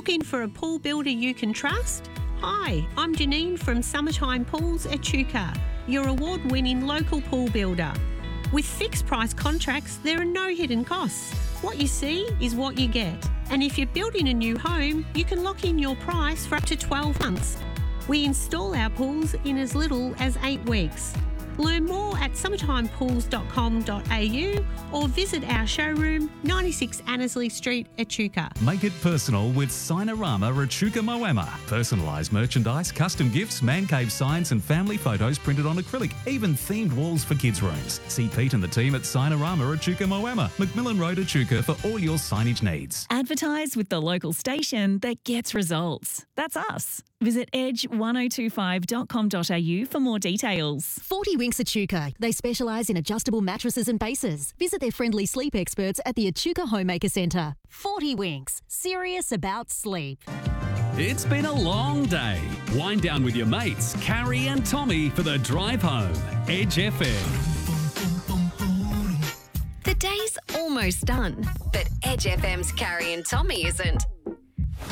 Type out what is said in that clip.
Looking for a pool builder you can trust? Hi, I'm Janine from Summertime Pools Echuca, your award-winning local pool builder. With fixed price contracts, there are no hidden costs. What you see is what you get. And if you're building a new home, you can lock in your price for up to 12 months. We install our pools in as little as 8 weeks. Learn more at summertimepools.com.au or visit our showroom, 96 Annesley Street, Echuca. Make it personal with Signarama Echuca Moama. Personalised merchandise, custom gifts, man cave signs and family photos printed on acrylic, even themed walls for kids' rooms. See Pete and the team at Signarama Echuca Moama, Macmillan Road, Echuca for all your signage needs. Advertise with the local station that gets results. That's us. Visit edge1025.com.au for more details. 40 Winks Echuca. They specialise in adjustable mattresses and bases. Visit their friendly sleep experts at the Echuca Homemaker Centre. 40 Winks. Serious about sleep. It's been a long day. Wind down with your mates, Carrie and Tommy, for the drive home. Edge FM. The day's almost done, but Edge FM's Carrie and Tommy isn't.